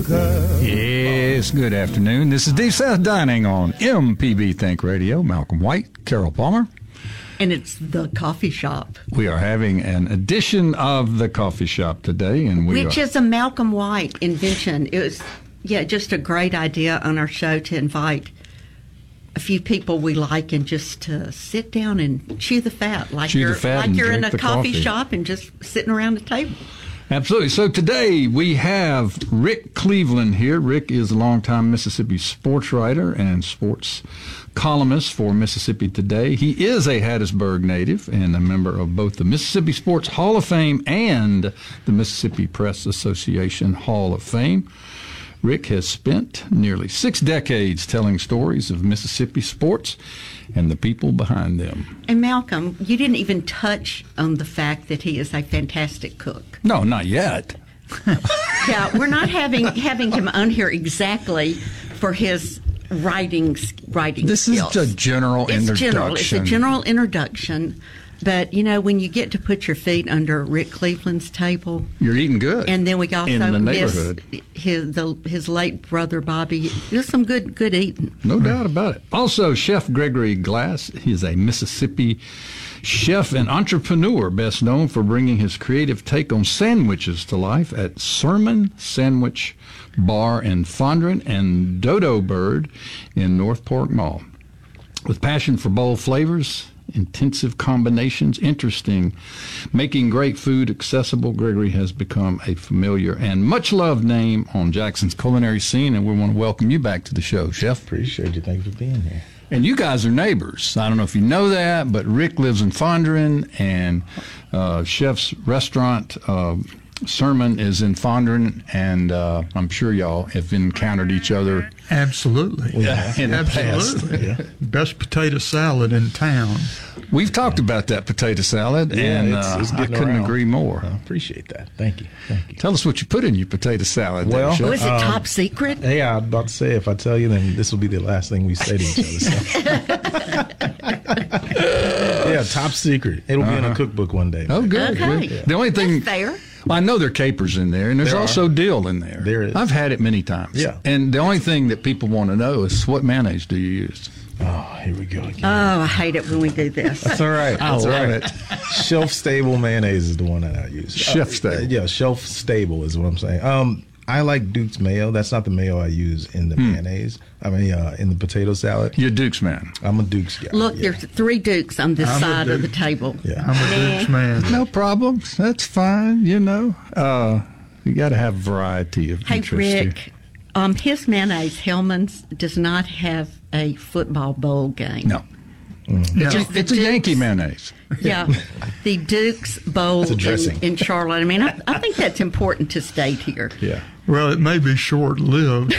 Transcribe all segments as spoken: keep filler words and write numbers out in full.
Yes, good afternoon. This is Deep South Dining on M P B Think Radio. Malcolm White, Carol Palmer. And it's the coffee shop. We are having an edition of the coffee shop today. and we Which are, is a Malcolm White invention. It was, yeah, just a great idea on our show to invite a few people we like and just to sit down and chew the fat. Like Chew the you're, fat like and you're in drink a the coffee, coffee. shop and just sitting around a table. Absolutely. So today we have Rick Cleveland here. Rick is a longtime Mississippi sports writer and sports columnist for Mississippi Today. He is a Hattiesburg native and a member of both the Mississippi Sports Hall of Fame and the Mississippi Press Association Hall of Fame. Rick has spent nearly six decades telling stories of Mississippi sports and the people behind them. And Malcolm, you didn't even touch on the fact that he is a fantastic cook. No, not yet. Yeah, we're not having having him on here exactly for his writing writing This skills. is a general it's introduction. General. It's a general introduction. But, you know, when you get to put your feet under Rick Cleveland's table, You're eating good. and then we also in the miss neighborhood. his the, his late brother Bobby. There's some good good eating. No doubt about it. Also, Chef Gregory Glass. He's a Mississippi chef and entrepreneur, best known for bringing his creative take on sandwiches to life at Sermon Sandwich Bar in Fondren and Dodo Bird in North Park Mall. With passion for bold flavors, intensive combinations, interesting, making great food accessible, Gregory has become a familiar and much-loved name on Jackson's culinary scene, and we want to welcome you back to the show, Chef. Appreciate you. Thank you for being here. And you guys are neighbors. I don't know if you know that, but Rick lives in Fondren, and uh, Chef's restaurant, uh, Sermon, is in Fondren, and uh, I'm sure y'all have encountered each other. Absolutely. Yeah, in the Absolutely. past. Yeah. Best potato salad in town. We've talked about that potato salad, Yeah, and it's- uh, it's I getting couldn't around. agree more. I appreciate that. Thank you. Thank you. Tell us what you put in your potato salad. there, Well, Chef. Was it Um, top secret? Hey, I was about to say, if I tell you, then this will be the last thing we say to each other. So. Yeah, top secret. It'll be in a cookbook one day. Oh, good. Okay. good. The only thing, That's fair. well, I know there are capers in there, and there's There are. also dill in there. There is. I've had it many times. Yeah. And the only thing that people want to know is what mayonnaise do you use? Oh, here we go again. Oh, I hate it when we do this. That's all right. I That's all love right. it. Shelf stable mayonnaise is the one that I use. Chef Uh, stable. yeah, shelf stable is what I'm saying. Um, I like Duke's mayo. That's not the mayo I use in the Hmm. mayonnaise. I mean, uh, in the potato salad. You're Duke's man. I'm a Duke's guy. Look, yeah. there's three Dukes on this I'm a side of the Duke. table. Yeah. I'm a Duke's man. No problems. That's fine. You know, uh, you got to have variety of Hey, interest here. Rick, um, his mayonnaise, Hellman's, does not have a football bowl game. No, No. Just the it's a Dukes. Yankee mayonnaise. Yeah, the Duke's Bowl It's a dressing. in, in Charlotte. I mean, I, I think that's important to state here. Yeah. Well, it may be short-lived.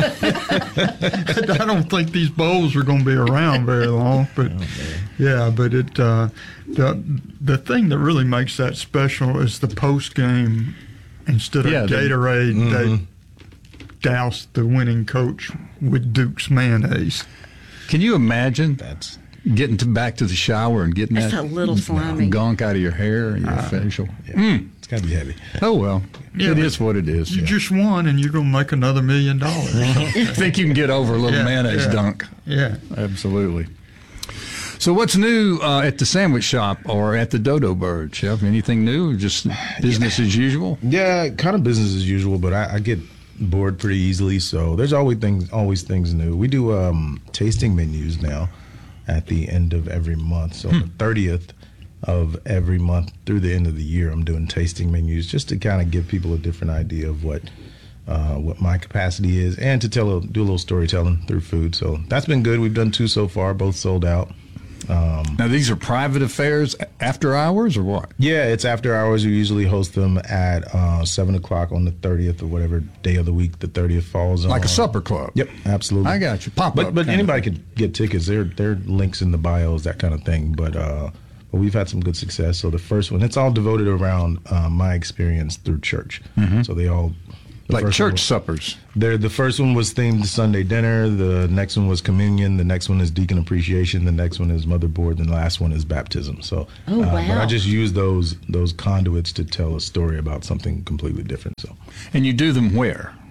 I don't think these bowls are going to be around very long, but yeah, but it uh, the the thing that really makes that special is the post game. Instead of Yeah, the- Gatorade, they douse the winning coach with Duke's mayonnaise. Can you imagine That's getting to back to the shower and getting That's that a little slimy. gunk out of your hair and your facial? yeah. It's got to be heavy. Oh well, Yeah, it but is what it is. You just won, and you're going to make another million dollars. think you can get over a little Yeah, mayonnaise yeah. dunk. Yeah. Absolutely. So what's new uh, at the sandwich shop or at the Dodo Bird, Chef? Anything new or just business as usual? Yeah, kind of business as usual, but I, I get bored pretty easily. So there's always things, always things new. We do um, tasting menus now at the end of every month. So on the thirtieth of every month through the end of the year, I'm doing tasting menus just to kind of give people a different idea of what uh, what my capacity is, and to tell a, do a little storytelling through food. So that's been good. We've done two so far, both sold out. Um, Now, these are private affairs after hours or what? Yeah, it's after hours. We usually host them at uh, seven o'clock on the thirtieth or whatever day of the week the thirtieth falls on. Like a supper club? Yep, absolutely. I got you. Pop But up but kind anybody of thing. could get tickets. There there are links in the bios, that kind of thing. But uh, but we've had some good success. So the first one, it's all devoted around uh, my experience through church. So they all the Like first church one was- suppers. There, the first one was themed Sunday dinner. The next one was communion. The next one is deacon appreciation. The next one is motherboard. And the last one is baptism. So, Oh, uh, but wow. I just use those those conduits to tell a story about something completely different. So, And you do them where?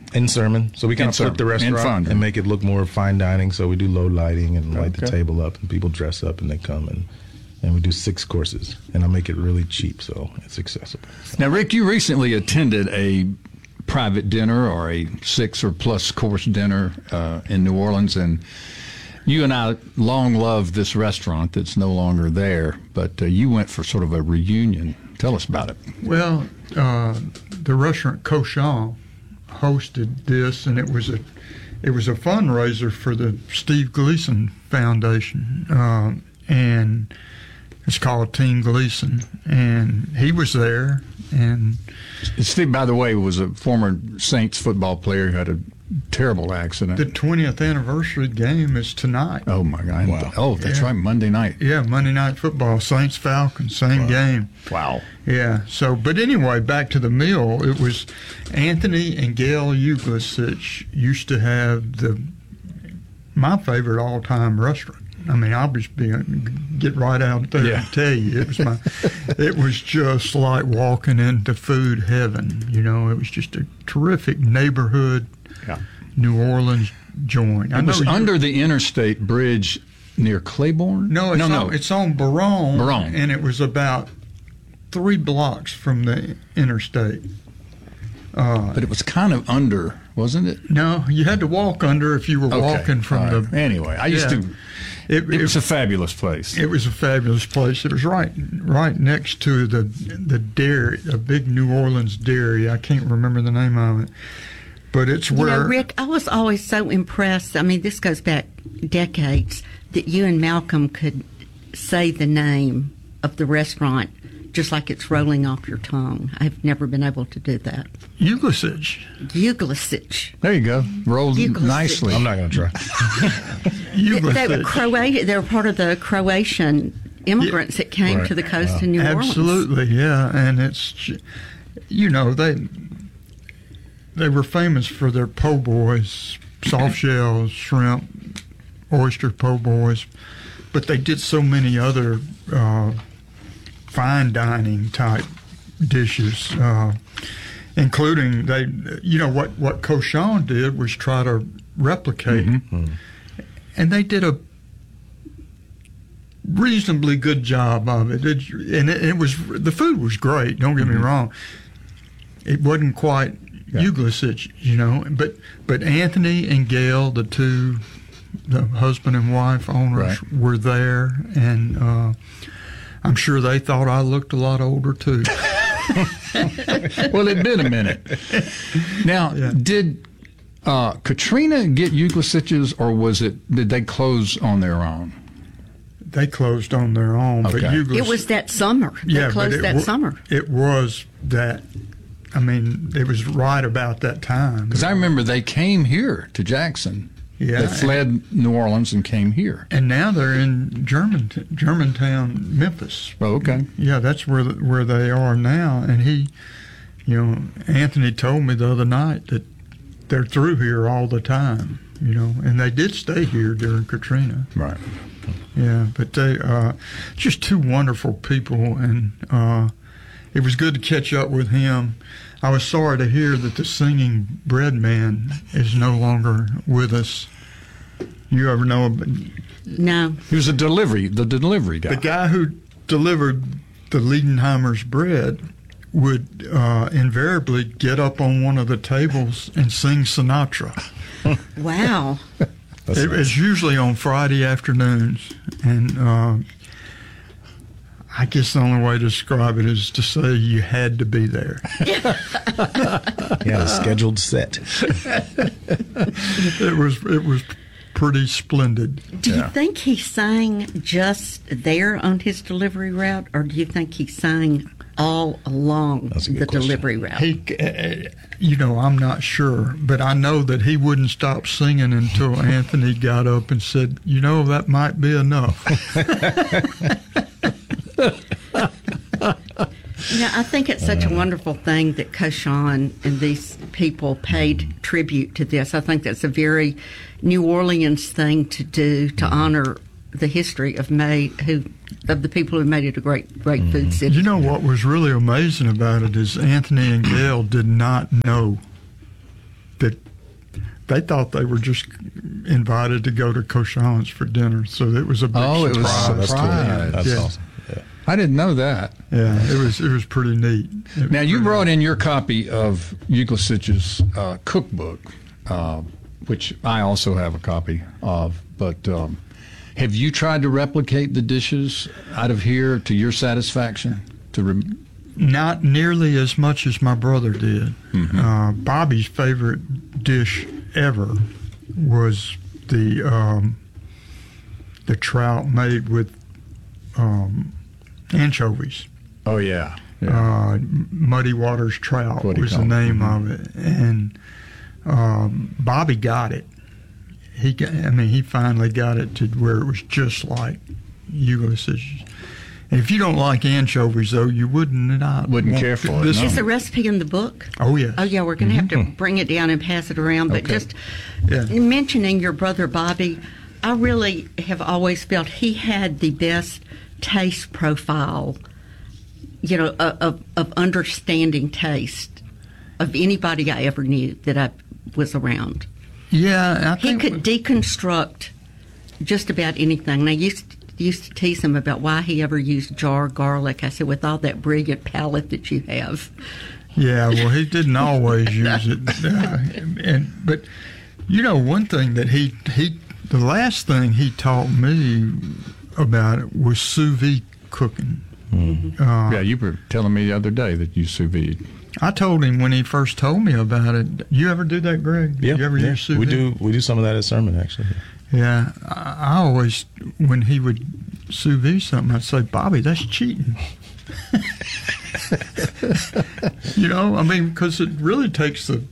In Sermon. So we kind In of flip Sermon. the restaurant In fun. and make it look more fine dining. So we do low lighting and light the Okay. table up, and people dress up and they come, and, and we do six courses. And I make it really cheap so it's accessible. Now, Rick, you recently attended a private dinner or a six or plus course dinner uh, in New Orleans, and you and I long loved this restaurant that's no longer there, but uh, you went for sort of a reunion. Tell us about it. Well, uh, the restaurant Cochon hosted this, and it was a it was a fundraiser for the Steve Gleason Foundation, um, and it's called Team Gleason, and he was there, and Steve, by the way, was a former Saints football player who had a terrible accident. the twentieth anniversary game is tonight. oh, my God. Wow. Oh, that's Yeah. right, Monday night. Yeah, Monday Night Football, Saints Falcons, same game. Wow. Yeah. So, but anyway, back to the meal. It was Anthony and Gail Uglasich used to have the my favorite all-time restaurant. I mean, I'll just be get right out there Yeah. and tell you it was my. It was just like walking into food heaven. You know, it was just a terrific neighborhood Yeah. New Orleans joint. I It was know you- under the interstate bridge near Claiborne? No, it's no, on, no. it's on Baron, Baron. and it was about three blocks from the interstate. Uh, But it was kind of under, wasn't it? no, you had to walk under if you were Okay. walking from All right. the. Anyway, I used Yeah. to. It, It was a fabulous place. it was a fabulous place. It was right right next to the the dairy, a big New Orleans dairy. I can't remember the name of it, but it's You where know, Rick, I was always so impressed. I mean, this goes back decades that you and Malcolm could say the name of the restaurant just like it's rolling off your tongue. I've never been able to do that. Uglasich. Uglasich. There you go. Rolled Uglasich. nicely. I'm not going to try. They were Uglasich. Croati- They were part of the Croatian immigrants that came Right. to the coast in New Orleans. Absolutely, yeah, and it's j- you know they they were famous for their po' boys, soft shells, shrimp, oyster po' boys, but they did so many other uh, fine dining type dishes, uh, including they you know what what Cochon did was try to replicate, and they did a reasonably good job of it. It and it, it was the food was great. Don't get me wrong. It wasn't quite Yeah. Uglasich, you know, but but Anthony and Gail, the two, the husband and wife owners, Right. were there, and uh, I'm sure they thought I looked a lot older too. Well, it'd been a minute. Now, Yeah. did uh, Katrina get Uglasich's, or was it? Did they close on their own? They closed on their own, but Okay. Uglas, It was that summer. They yeah, but closed it that wa- summer. It was that. I mean, it was right about that time. Because I remember they came here to Jackson. Yeah. They fled New Orleans and came here. And now they're in German, Germantown, Memphis. Oh, okay. Yeah, that's where the, where they are now. And he, you know, Anthony told me the other night that they're through here all the time. You know, and they did stay here during Katrina. Right. Yeah, but they uh, just two wonderful people, and uh, it was good to catch up with him. I was sorry to hear that the singing bread man is no longer with us. You ever know about No. He was a delivery, the delivery guy. the guy who delivered the Liedenheimer's bread would uh, invariably get up on one of the tables and sing Sinatra. Wow. That's It, nice. it's usually on Friday afternoons, and uh, I guess the only way to describe it is to say you had to be there. Yeah, a scheduled set. It was it was pretty splendid. Do you Yeah. think he sang just there on his delivery route, or do you think he sang all along That's a the good question. delivery route? He, uh, you know, I'm not sure, but I know that he wouldn't stop singing until Anthony got up and said, "You know, that might be enough." You know, I think it's such a wonderful thing that Cochon and these people paid tribute to this. I think that's a very New Orleans thing to do to honor the history of made who of the people who made it a great great food city. You know what was really amazing about it is Anthony and Gail did not know that they thought they were just invited to go to Cochon's for dinner. So it was a big Oh, it was surprise. That's cool. Surprise. That's Yeah. awesome. Yeah. I didn't know that. Yeah, it was it was pretty neat. It Now, was you pretty brought neat. in your copy of Euclisich's uh, cookbook, uh, which I also have a copy of. But um, have you tried to replicate the dishes out of here to your satisfaction? To rem- Not nearly as much as my brother did. Mm-hmm. Uh, Bobby's favorite dish ever was the um, the trout made with um, anchovies. Oh, yeah. Uh, Muddy Waters Trout What he was the called it. name Mhm. of it, and um, Bobby got it. He, got, I mean, he finally got it to where it was just like Ulysses. And if you don't like anchovies, though, you wouldn't not Wouldn't want care for it, this no. Is one. the recipe in the book? Oh yes. Oh, yeah, we're going to have to bring it down and pass it around. But Okay. just Yeah. mentioning your brother Bobby, I really have always felt he had the best taste profile, you know, of, of, of understanding taste of anybody I ever knew that I was around. Yeah, I He think could deconstruct just about anything. And I used to, used to tease him about why he ever used jar garlic. I said, with all that brilliant palate that you have. Yeah, well, he didn't always use it, uh, and but you know, one thing that he he the last thing he taught me about it was sous vide cooking. Uh, Yeah, you were telling me the other day that you sous vide. I told him when he first told me about it. You ever do that, Greg? Yeah, You ever yeah. use sous we vide? do. We do some of that at sermon actually. Yeah, I, I always when he would sous vide something, I'd say, Bobby, that's cheating. You know, I mean, because it really takes the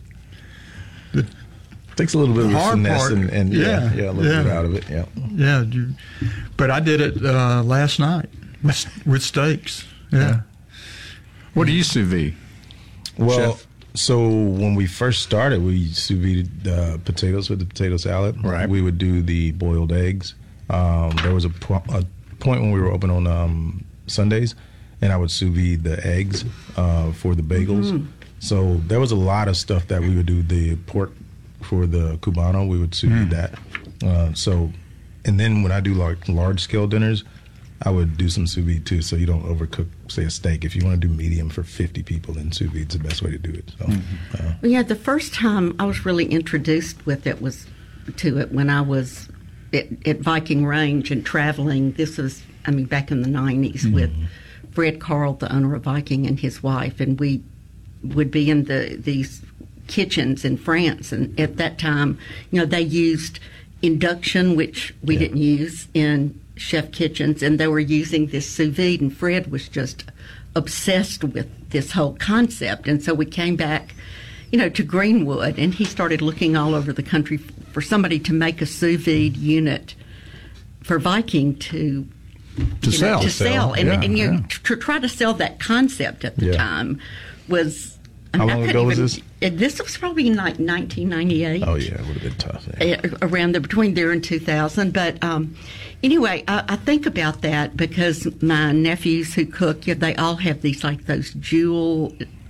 the Takes a little bit of the hard finesse part. and, and yeah, Yeah, yeah, a little bit yeah. out of it. Yeah. yeah. You, but I did it uh, last night with, with steaks. Yeah. What do you sous vide? Well, Chef? so when we first started, we sous vide uh, potatoes with the potato salad. Right. We would do the boiled eggs. Um, there was a, po- a point when we were open on um, Sundays, and I would sous vide the eggs uh, for the bagels. So there was a lot of stuff that we would do. The pork for the cubano, we would sous vide that. Uh, so, and then when I do like large scale dinners, I would do some sous vide too, so you don't overcook, say, a steak. If you want to do medium for fifty people, then sous vide's the best way to do it. So, uh, Well, yeah, the first time I was really introduced with it was to it when I was at, at Viking Range and traveling. This was, I mean, back in the nineties with Fred Carl, the owner of Viking, and his wife, and we would be in the these kitchens in France, and at that time, you know, they used induction, which we Yeah. didn't use in chef kitchens, and they were using this sous vide, and Fred was just obsessed with this whole concept. And so we came back, you know, to Greenwood, and he started looking all over the country for somebody to make a sous vide unit for Viking to To you sell. know, to Sell, sell, and, yeah, and you yeah. to try to sell that concept at the Yeah. time was. I How mean, I long couldn't ago was even- this? uh, This was probably in like nineteen ninety-eight. oh yeah, it would have been tough. Yeah. Uh, around there, between there and two thousand. But um, anyway, I, I think about that because my nephews who cook, yeah, they all have these like those jewel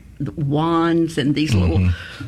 wands and these little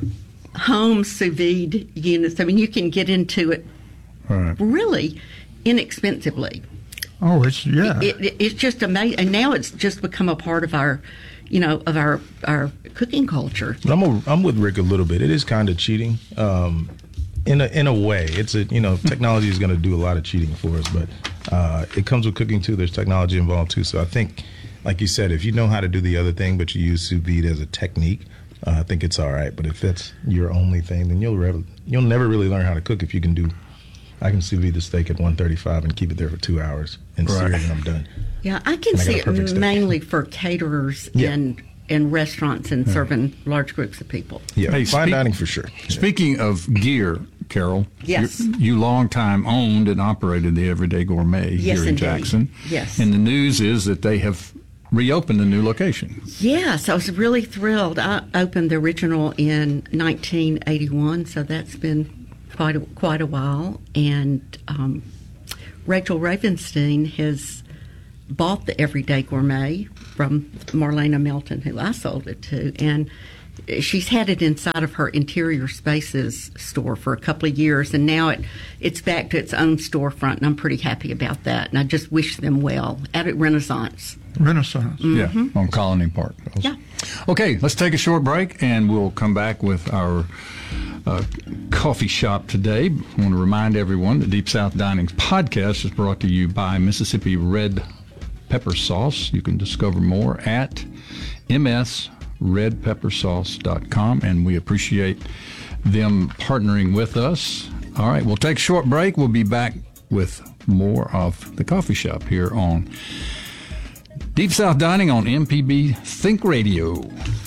home sous vide units. I mean, you can get into it All right. really inexpensively. Oh, it's yeah. It, it, it's just amazing, and now it's just become a part of our, you know, of our our cooking culture. But I'm a, I'm with Rick a little bit. It is kind of cheating, um, in a in a way. It's a you know technology is going to do a lot of cheating for us, but uh, it comes with cooking too. There's technology involved too. So I think, like you said, if you know how to do the other thing, but you use sous vide as a technique, uh, I think it's all right. But if that's your only thing, then you'll rev- you'll never really learn how to cook if you can do. I can sous vide the steak at one thirty-five and keep it there for two hours and sear Right. it, and I'm done. Yeah, I can And I got see a perfect it steak. mainly for caterers Yeah. and and restaurants and serving large groups of people. Yeah, Hey, fine speak- dining for sure. Speaking of gear, Carol, Yes. you, you long time owned and operated the Everyday Gourmet Yes, here in indeed. Jackson. Yes. And the news is that they have reopened a new location. Yes, I was really thrilled. I opened the original in nineteen eighty-one, so that's been quite a, quite a while. And um, Rachel Ravenstein has bought the Everyday Gourmet from Marlena Melton, who I sold it to, and she's had it inside of her Interior Spaces store for a couple of years, and now it it's back to its own storefront, and I'm pretty happy about that. And I just wish them well out at Renaissance. Renaissance. Yeah, on Colony Park. Yeah. Okay, let's take a short break, and we'll come back with our uh, coffee shop today. I want to remind everyone that Deep South Dining's podcast is brought to you by Mississippi Red Pepper Sauce. You can discover more at m s red pepper sauce dot com, and we appreciate them partnering with us. All right, we'll take a short break. We'll be back with more of the coffee shop here on Deep South Dining on M P B Think Radio.